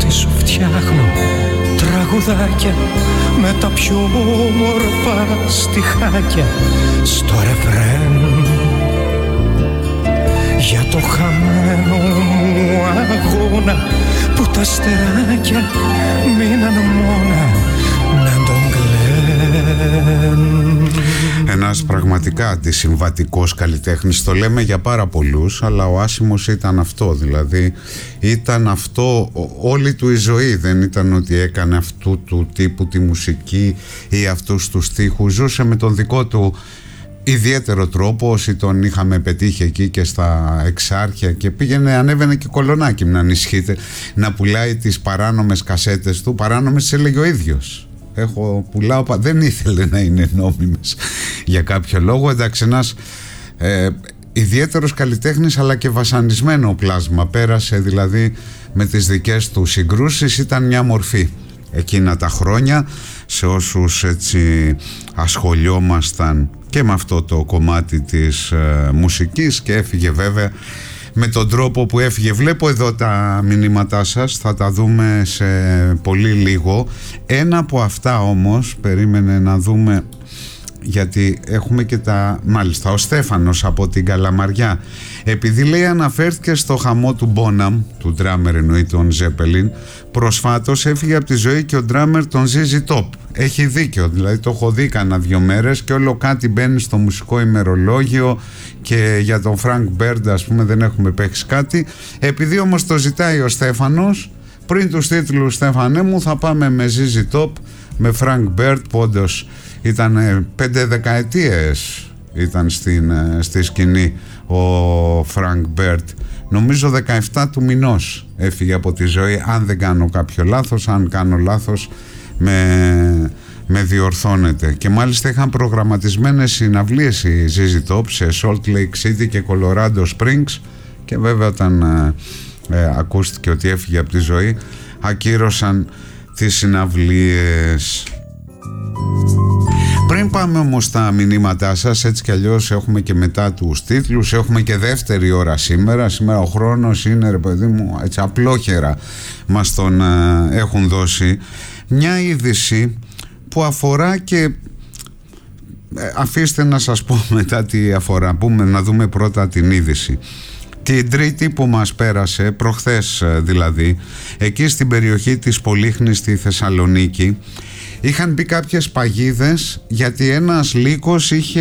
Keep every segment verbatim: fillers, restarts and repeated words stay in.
ότι σου φτιάχνω τραγουδάκια με τα πιο όμορφα στιχάκια στο ρεφρέν. Για το χαμένο μου αγώνα που τα στεράκια μείναν μόνα να τον κλαίνουν. Ένας πραγματικά αντισυμβατικός καλλιτέχνης, το λέμε για πάρα πολλούς, αλλά ο Άσιμος ήταν αυτό, δηλαδή ήταν αυτό όλη του η ζωή, δεν ήταν ότι έκανε αυτού του τύπου τη μουσική ή αυτούς τους στίχους, ζούσε με τον δικό του ιδιαίτερο τρόπο. Όσοι τον είχαμε πετύχει εκεί και στα Εξάρχεια και πήγαινε, ανέβαινε και Κολονάκι, να ανισχύετε, να πουλάει τις παράνομες κασέτες του. Παράνομες τις έλεγε ο ίδιος. Έχω πουλάω, δεν ήθελε να είναι νόμιμες για κάποιο λόγο. Εντάξει, ένας ε, ιδιαίτερος καλλιτέχνης, αλλά και βασανισμένο πλάσμα. Πέρασε δηλαδή με τις δικές του συγκρούσεις, ήταν μια μορφή εκείνα τα χρόνια σε όσους έτσι ασχολιόμασταν και με αυτό το κομμάτι της ε, μουσικής, και έφυγε βέβαια με τον τρόπο που έφυγε. Βλέπω εδώ τα μηνύματά σας, θα τα δούμε σε πολύ λίγο. Ένα από αυτά όμως, περίμενε να δούμε, γιατί έχουμε και τα... Μάλιστα, ο Στέφανος από την Καλαμαριά, επειδή λέει αναφέρθηκε στο χαμό του Μπόναμ, του ντράμερ εννοεί τον Ζέπελιν, προσφάτως έφυγε από τη ζωή και ο ντράμερ τον Ζίζι Τόπ. Έχει δίκιο, δηλαδή το έχω δει κάνα δύο μέρες και όλο κάτι μπαίνει στο μουσικό ημερολόγιο, και για τον Φρανκ Μπέρντ ας πούμε δεν έχουμε παίξει κάτι. Επειδή όμως το ζητάει ο Στέφανος, πριν τους τίτλους Στέφανέ μου θα πάμε με Ζίζι Τόπ, με Φρανκ Μπέρντ, που όντως ήταν πέντε δεκαετίες ήταν στην, στη σκηνή ο Φρανκ Μπέρντ. Νομίζω δεκαεπτά του μηνός έφυγε από τη ζωή, αν δεν κάνω κάποιο λάθος. Αν κάνω λάθος με, με διορθώνετε. Και μάλιστα είχαν προγραμματισμένες συναυλίες η ζι ζι Top σε Salt Lake City και Colorado Springs, και βέβαια όταν ε, ε, ακούστηκε ότι έφυγε από τη ζωή, ακύρωσαν τις συναυλίες. Πριν πάμε όμως στα μηνύματά σας, έτσι κι αλλιώς έχουμε και μετά τους τίτλους, έχουμε και δεύτερη ώρα σήμερα. Σήμερα ο χρόνος είναι, ρε παιδί μου, έτσι απλόχερα μας τον ε, έχουν δώσει. Μια είδηση που αφορά και ε, αφήστε να σας πω μετά τι αφορά. Πούμε, να δούμε πρώτα την είδηση. Την Τρίτη που μας πέρασε, προχθές δηλαδή, εκεί στην περιοχή της Πολύχνης στη Θεσσαλονίκη, είχαν μπει κάποιες παγίδες γιατί ένας λύκος είχε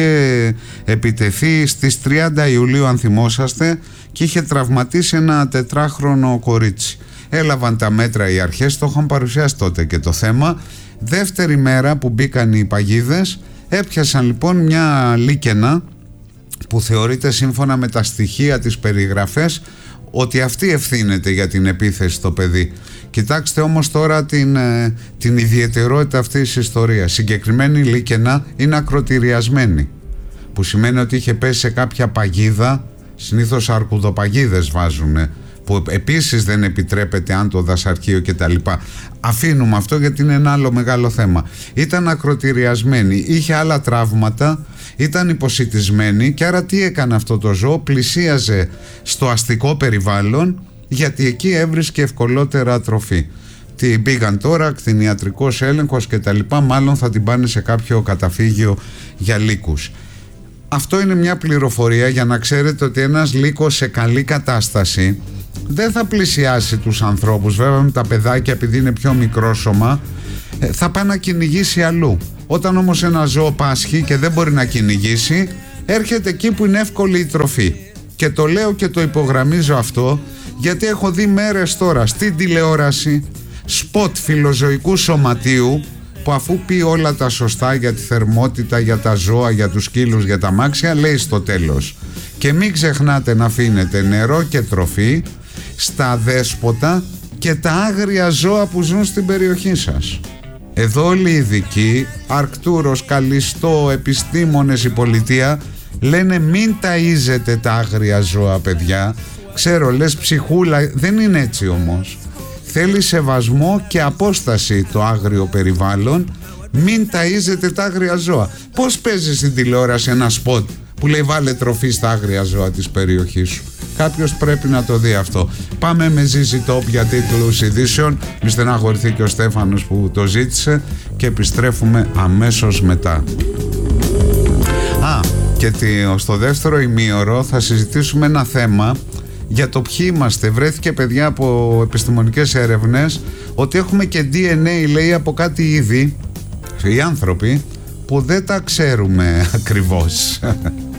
επιτεθεί στις τριάντα Ιουλίου, αν θυμόσαστε, και είχε τραυματίσει ένα τετράχρονο κορίτσι. Έλαβαν τα μέτρα οι αρχές, το είχαν παρουσιάσει τότε και το θέμα. Δεύτερη μέρα που μπήκαν οι παγίδες, έπιασαν λοιπόν μια λύκαινα που θεωρείται σύμφωνα με τα στοιχεία της περιγραφές ότι αυτή ευθύνεται για την επίθεση στο παιδί. Κοιτάξτε όμως τώρα την, την ιδιαιτερότητα αυτής της ιστορίας. Συγκεκριμένη λύκαινα είναι ακροτηριασμένη, που σημαίνει ότι είχε πέσει σε κάποια παγίδα, συνήθως αρκουδοπαγίδες βάζουνε, που επίσης δεν επιτρέπεται αν το δασαρχείο και τα λοιπά. Αφήνουμε αυτό γιατί είναι ένα άλλο μεγάλο θέμα. Ήταν ακροτηριασμένη, είχε άλλα τραύματα, ήταν υποσιτισμένη, και άρα τι έκανε αυτό το ζώο? Πλησίαζε στο αστικό περιβάλλον, γιατί εκεί έβρισκε ευκολότερα τροφή. Τι πήγαν τώρα, κτηνιατρικός έλεγχος και τα λοιπά, μάλλον θα την πάνε σε κάποιο καταφύγιο για λύκους. Αυτό είναι μια πληροφορία για να ξέρετε ότι ένας λύκος σε καλή κατάσταση δεν θα πλησιάσει τους ανθρώπους. Βέβαια με τα παιδάκια, επειδή είναι πιο μικρόσωμα, θα πάει να κυνηγήσει αλλού. Όταν όμως ένα ζώο πάσχει και δεν μπορεί να κυνηγήσει, έρχεται εκεί που είναι εύκολη η τροφή. Και το λέω και το υπογραμμίζω αυτό, γιατί έχω δει μέρες τώρα στην τηλεόραση σποτ φιλοζωικού σωματείου, που αφού πει όλα τα σωστά για τη θερμότητα, για τα ζώα, για τους σκύλους, για τα αμάξια, λέει στο τέλος: και μην ξεχνάτε να αφήνετε νερό και τροφή στα δέσποτα και τα άγρια ζώα που ζουν στην περιοχή σας. Εδώ όλοι οι ειδικοί, Αρκτούρος, Καλιστό, επιστήμονες, η πολιτεία, λένε μην ταΐζετε τα άγρια ζώα, παιδιά. Ξέρω, λες ψυχούλα, δεν είναι έτσι όμως. Θέλει σεβασμό και απόσταση το άγριο περιβάλλον. Μην ταΐζετε τα άγρια ζώα. Πώς παίζει στην τηλεόραση ένα σποτ που λέει βάλε τροφή στα άγρια ζώα της περιοχής σου? Κάποιος πρέπει να το δει αυτό. Πάμε με ζι ζι Top για τίτλους ειδήσεων. Μη στεναχωρηθεί και ο Στέφανος που το ζήτησε, και επιστρέφουμε αμέσως μετά. Α, και στο δεύτερο ημίωρο θα συζητήσουμε ένα θέμα για το ποιοι είμαστε. Βρέθηκε, παιδιά, από επιστημονικές έρευνες ότι έχουμε και ντι εν έι, λέει, από κάτι είδη, οι άνθρωποι, που δεν τα ξέρουμε ακριβώς.